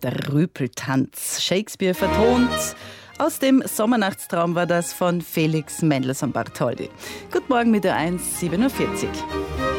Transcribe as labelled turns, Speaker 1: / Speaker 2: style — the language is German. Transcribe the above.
Speaker 1: Der Rüpeltanz. Shakespeare vertont. Aus dem Sommernachtstraum war das von Felix Mendelssohn Bartholdy. Guten Morgen mit der 1, 7.40 Uhr.